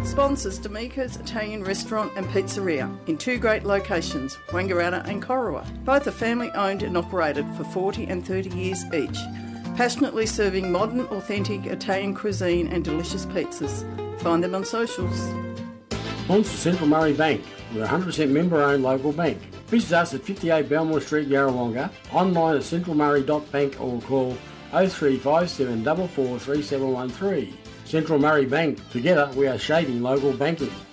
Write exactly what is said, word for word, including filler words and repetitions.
Sponsors D'Amico's Italian Restaurant and Pizzeria in two great locations, Wangaratta and Corowa. Both are family owned and operated for forty and thirty years each, passionately serving modern, authentic Italian cuisine and delicious pizzas. Find them on socials. Sponsor Central Murray Bank. We're a one hundred percent member-owned local bank. Visit us at fifty-eight Belmore Street, Yarrawonga, online at central murray dot bank or call oh three five seven four four three seven one three. Central Murray Bank. Together we are shaping local banking.